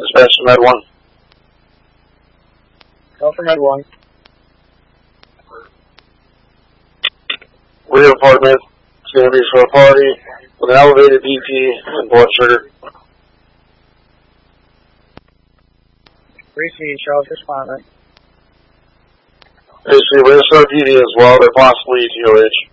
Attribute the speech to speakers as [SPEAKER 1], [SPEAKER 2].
[SPEAKER 1] Dispatch to Med 1.
[SPEAKER 2] Go for Med 1.
[SPEAKER 1] Rear apartment. It's going to be for a party with an elevated BP and blood sugar.
[SPEAKER 2] Receive, Charles, responding.
[SPEAKER 1] Basically, we're going to start PD as well. They're possibly ETOH.